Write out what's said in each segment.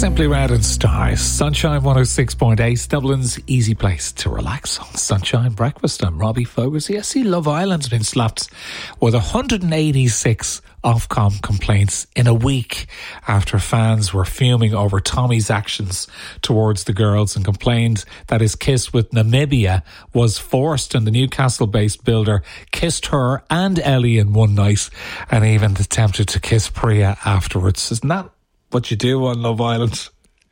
Simply Red and Stars. Sunshine 106.8, Dublin's easy place to relax on Sunshine Breakfast. I'm Robbie Fogarty. I see Love Island's been slapped with 186 Ofcom complaints in a week after fans were fuming over Tommy's actions towards the girls and complained that his kiss with Namibia was forced, and the Newcastle-based builder kissed her and Ellie in one night and even attempted to kiss Priya afterwards. Isn't that what you do on Love Island?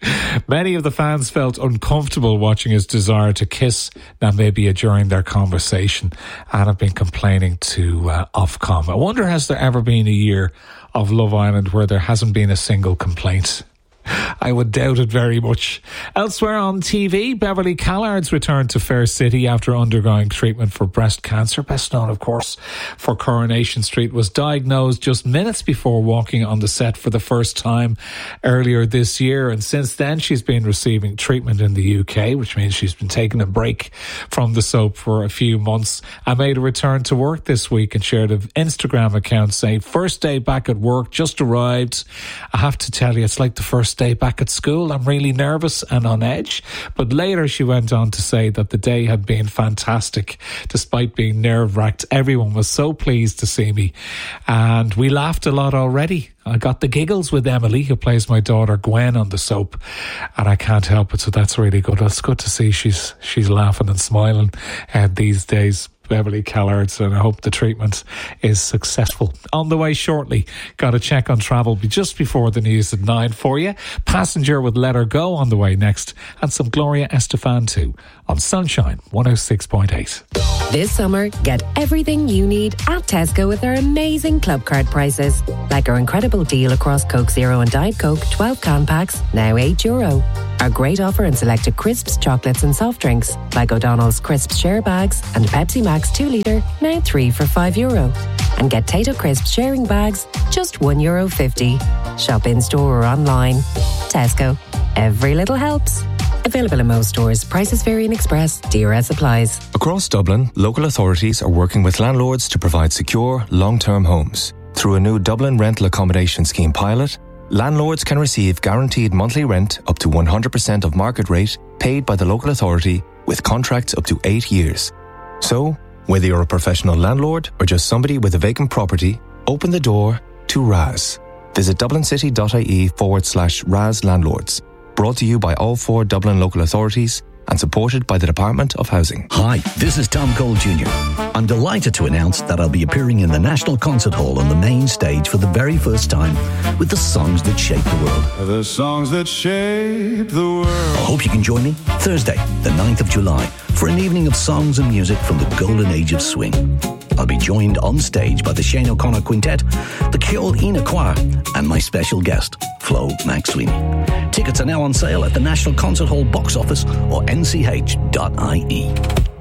Many of the fans felt uncomfortable watching his desire to kiss Namibia during their conversation and have been complaining to Ofcom. I wonder, has there ever been a year of Love Island where there hasn't been a single complaint? I would doubt it very much. Elsewhere on TV, Beverly Callard's returned to Fair City after undergoing treatment for breast cancer. Best known, of course, for Coronation Street, was diagnosed just minutes before walking on the set for the first time earlier this year. And since then, she's been receiving treatment in the UK, which means she's been taking a break from the soap for a few months and made a return to work this week and shared an Instagram account saying, "First day back at work, just arrived. I have to tell you, it's like the first day back at school. I'm really nervous and on edge." But later she went on to say that the day had been fantastic despite being nerve-wracked. Everyone was so pleased to see me and we laughed a lot already. I got the giggles with Emily, who plays my daughter Gwen on the soap, and I can't help it, so that's really good. It's good to see she's laughing and smiling these days, Beverly Callard's, and I hope the treatment is successful. On the way shortly, got a check on travel just before the news at 9 for you. Passenger with Let Her Go on the way next, and some Gloria Estefan too on Sunshine 106.8. This summer, get everything you need at Tesco with our amazing club card prices. Like our incredible deal across Coke Zero and Diet Coke 12 can packs, now €8. Our great offer in selected crisps, chocolates and soft drinks, like O'Donnell's Crisps share bags and Pepsi Max 2 litre, now 3 for €5. And get Tato Crisps sharing bags, just €1.50. Shop in store or online. Tesco. Every little helps. Available in most stores. Prices vary in Express. DRS applies. Across Dublin, local authorities are working with landlords to provide secure, long-term homes. Through a new Dublin Rental Accommodation Scheme pilot, landlords can receive guaranteed monthly rent up to 100% of market rate paid by the local authority with contracts up to 8 years. So, whether you're a professional landlord or just somebody with a vacant property, open the door to RAS. Visit dublincity.ie/RAS Landlords. Brought to you by all 4 Dublin local authorities and supported by the Department of Housing. Hi, this is Tom Cole Jr. I'm delighted to announce that I'll be appearing in the National Concert Hall on the main stage for the very first time with the songs that shape the world. The songs that shape the world. I hope you can join me Thursday, the 9th of July, for an evening of songs and music from the golden age of swing. I'll be joined on stage by the Shane O'Connor Quintet, the Ceol Ina Choir, and my special guest, Flo McSweeney. Tickets are now on sale at the National Concert Hall box office or nch.ie.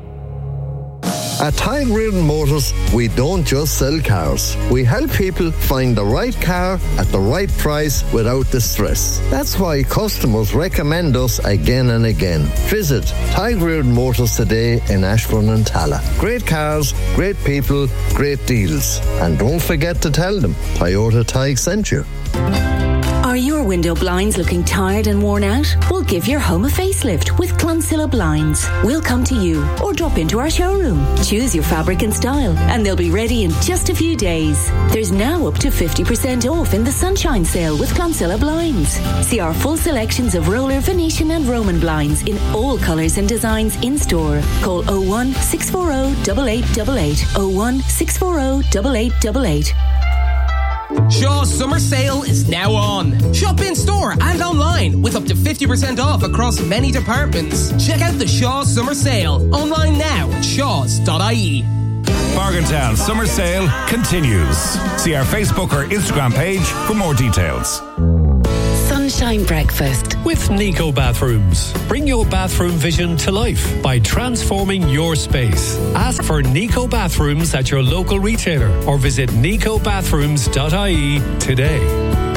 At Tig Reardon Motors, we don't just sell cars. We help people find the right car at the right price without the stress. That's why customers recommend us again and again. Visit Tig Reardon Motors today in Ashbourne and Talla. Great cars, great people, great deals. And don't forget to tell them Toyota Tig sent you. Are your window blinds looking tired and worn out? We'll give your home a facelift with Clonsilla Blinds. We'll come to you or drop into our showroom. Choose your fabric and style and they'll be ready in just a few days. There's now up to 50% off in the Sunshine Sale with Clonsilla Blinds. See our full selections of roller, Venetian and Roman blinds in all colours and designs in store. Call 01 640 8888. 01 640 8888. Shaw's summer sale is now on. Shop in store and online with up to 50% off across many departments. Check out the Shaw's summer sale online now at shaws.ie. Bargaintown summer sale continues. See our Facebook or Instagram page for more details. Sunshine Breakfast with Nico Bathrooms. Bring your bathroom vision to life by transforming your space. Ask for Nico Bathrooms at your local retailer or visit nicobathrooms.ie today.